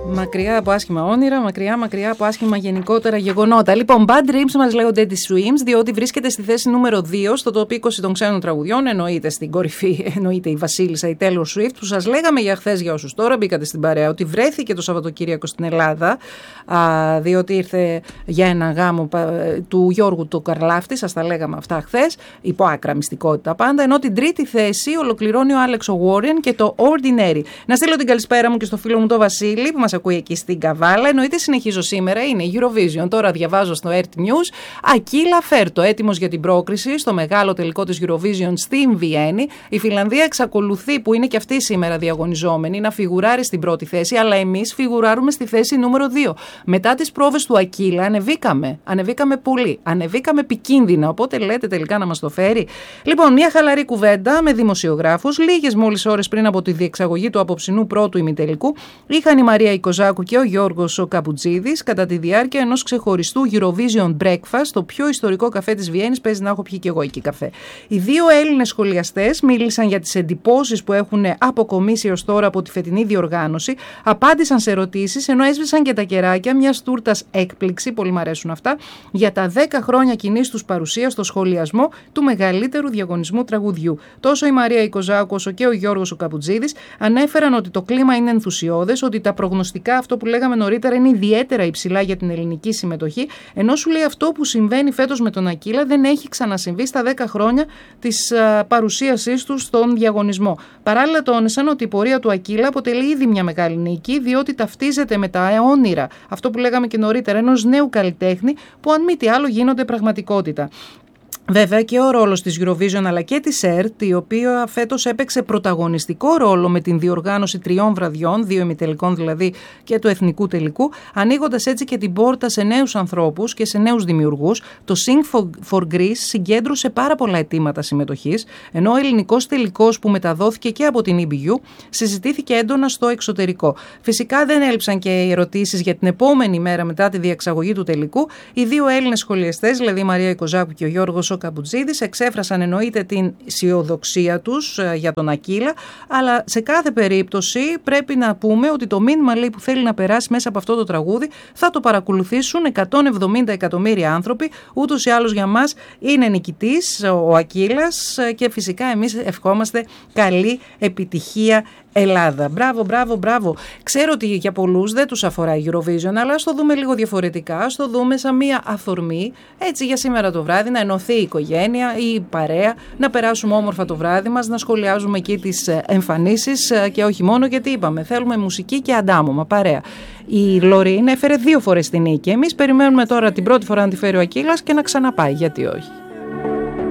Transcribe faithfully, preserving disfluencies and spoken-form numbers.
Μακριά από άσχημα όνειρα, μακριά μακριά από άσχημα γενικότερα γεγονότα. Λοιπόν, Bad Dreams μας λέγονται τη Swims, διότι βρίσκεται στη θέση νούμερο δύο στο top είκοσι των ξένων τραγουδιών. Εννοείται στην κορυφή, εννοείται η Βασίλισσα, η Taylor Swift, που σας λέγαμε για χθες, για όσους τώρα μπήκατε στην παρέα, ότι βρέθηκε το Σαββατοκύριακο στην Ελλάδα, α, διότι ήρθε για ένα γάμο του Γιώργου του Καρλάφτη, σας τα λέγαμε αυτά χθες, υπό άκρα μυστικότητα πάντα. Ενώ την τρίτη θέση ολοκληρώνει ο Alex Warren και το Ordinary. Να στείλω την καλησπέρα μου και στο φίλο μου το Βασίλη, που μας ακούει εκεί στην Καβάλα. Εννοείται συνεχίζω σήμερα, είναι Eurovision. Τώρα διαβάζω στο Earth News. Ακίλα Φέρτο, έτοιμος για την πρόκριση στο μεγάλο τελικό της Eurovision στην Βιέννη. Η Φιλανδία εξακολουθεί, που είναι και αυτή σήμερα διαγωνιζόμενη, να φιγουράρει στην πρώτη θέση, αλλά εμείς φιγουράρουμε στη θέση νούμερο δύο. Μετά τις πρόβες του Ακίλα ανεβήκαμε. Ανεβήκαμε πολύ. Ανεβήκαμε επικίνδυνα. Οπότε λέτε τελικά να μας το φέρει. Λοιπόν, μια χαλαρή κουβέντα με δημοσιογράφους. Λίγες μόλις ώρες πριν από τη διεξαγωγή του απόψινού πρώτου ημιτελικού, είχαν η Μαρία Οικοζάκου και ο Γιώργος ο Καπουτζίδης κατά τη διάρκεια ενός ξεχωριστού Eurovision Breakfast, το πιο ιστορικό καφέ της Βιέννης. Παίζει να έχω πιει και εγώ εκεί καφέ. Οι δύο Έλληνες σχολιαστές μίλησαν για τις εντυπώσεις που έχουν αποκομίσει ως τώρα από τη φετινή διοργάνωση, απάντησαν σε ερωτήσεις, ενώ έσβησαν και τα κεράκια μιας τούρτας έκπληξη, πολύ μ' αρέσουν αυτά, για τα δέκα χρόνια κοινής τους παρουσίας στο σχολιασμό του μεγαλύτερου διαγωνισμού τραγουδιού. Τόσο η Μαρία Οικοζάκου όσο και ο Γιώργος ο Καπουτζίδης ανέφεραν ότι το κλίμα είναι ενθουσιώδες, ότι τα προγνωστικά, αυτό που λέγαμε νωρίτερα, είναι ιδιαίτερα υψηλά για την ελληνική συμμετοχή, ενώ σου λέει αυτό που συμβαίνει φέτος με τον Ακίλα δεν έχει ξανασυμβεί στα δέκα χρόνια της α, παρουσίασής του στον διαγωνισμό. Παράλληλα, τόνισαν ότι η πορεία του Ακίλα αποτελεί ήδη μια μεγάλη νίκη, διότι ταυτίζεται με τα όνειρα, αυτό που λέγαμε και νωρίτερα, ενός νέου καλλιτέχνη που αν μη τι άλλο γίνονται πραγματικότητα. Βέβαια και ο ρόλος της Eurovision αλλά και της ΕΡΤ, η οποία φέτος έπαιξε πρωταγωνιστικό ρόλο με την διοργάνωση τριών βραδιών, δύο ημιτελικών δηλαδή και του εθνικού τελικού, ανοίγοντας έτσι και την πόρτα σε νέους ανθρώπους και σε νέους δημιουργούς. Το Sing for Greece συγκέντρωσε πάρα πολλά αιτήματα συμμετοχής, ενώ ο ελληνικός τελικός που μεταδόθηκε και από την ι μπι γιου συζητήθηκε έντονα στο εξωτερικό. Φυσικά δεν έλειψαν και οι ερωτήσεις για την επόμενη μέρα μετά τη διεξαγωγή του τελικού. Οι δύο Έλληνες σχολιαστές, δηλαδή η Μαρία Οικοζάκου και ο Γιώργος Καπουτζίδης, εξέφρασαν εννοείται την αισιοδοξία τους για τον Ακίλα, αλλά σε κάθε περίπτωση πρέπει να πούμε ότι το μήνυμα λέει, που θέλει να περάσει μέσα από αυτό το τραγούδι θα το παρακολουθήσουν εκατόν εβδομήντα εκατομμύρια άνθρωποι. Ούτως ή άλλως για μας είναι νικητής ο Ακίλας και φυσικά εμείς ευχόμαστε καλή επιτυχία Ελλάδα. Μπράβο, μπράβο, μπράβο. Ξέρω ότι για πολλούς δεν τους αφορά η Eurovision, αλλά ας το δούμε λίγο διαφορετικά, ας το δούμε σαν μία αφορμή, έτσι για σήμερα το βράδυ, να ενωθεί η οικογένεια ή η παρέα, να περάσουμε όμορφα το βράδυ μας, να σχολιάζουμε εκεί τις εμφανίσεις και όχι μόνο, γιατί είπαμε, θέλουμε μουσική και αντάμωμα, παρέα. Η Λωρίν έφερε δύο φορές την νίκη. Εμείς περιμένουμε τώρα την πρώτη φορά να τη φέρει ο Ακίλας και να ξαναπάει, γιατί όχι.